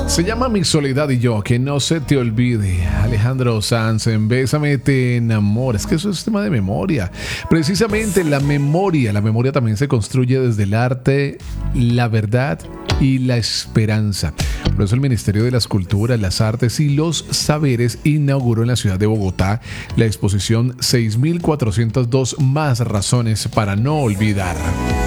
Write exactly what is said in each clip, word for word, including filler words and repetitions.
Se llama Mi Soledad y Yo, que no se te olvide. Alejandro Sanz en Bésame te enamora. Es que eso es tema de memoria. Precisamente la memoria, la memoria también se construye desde el arte, la verdad y la esperanza. Por eso el Ministerio de las Culturas, las Artes y los Saberes inauguró en la ciudad de Bogotá la exposición seis mil cuatrocientas dos más razones para no olvidar.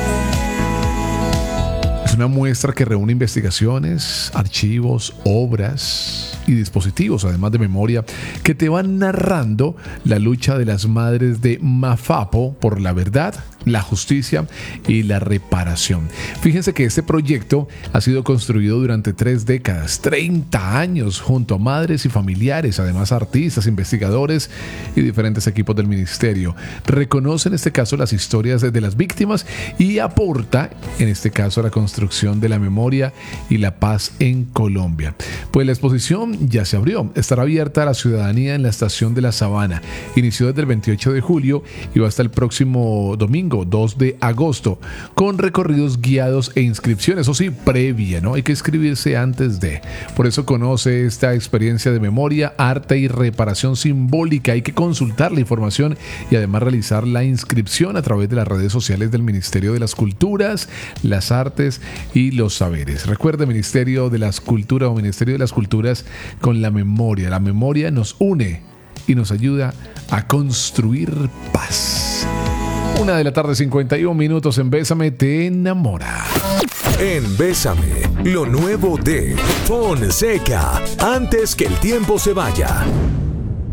Es una muestra que reúne investigaciones, archivos, obras y dispositivos, además de memoria, que te van narrando la lucha de las madres de Mafapo por la verdad, la justicia y la reparación. Fíjense que este proyecto ha sido construido durante tres décadas, treinta años, junto a madres y familiares, además artistas, investigadores y diferentes equipos del ministerio. Reconoce en este caso las historias de las víctimas y aporta en este caso a la construcción de la memoria y la paz en Colombia. Pues la exposición ya se abrió, estará abierta a la ciudadanía en la estación de La Sabana. Inició desde el veintiocho de julio y va hasta el próximo domingo dos de agosto, con recorridos guiados e inscripción, eso sí, previa, ¿no? Hay que inscribirse antes de. Por eso conoce esta experiencia de memoria, arte y reparación simbólica. Hay que consultar la información y además realizar la inscripción a través de las redes sociales del Ministerio de las Culturas, las Artes y los Saberes. Recuerde, Ministerio de las Culturas o Ministerio de las Culturas con la memoria. La memoria nos une y nos ayuda a construir paz. Una de la tarde, cincuenta y un minutos en Bésame te enamora. En Bésame, lo nuevo de Fonseca, antes que el tiempo se vaya.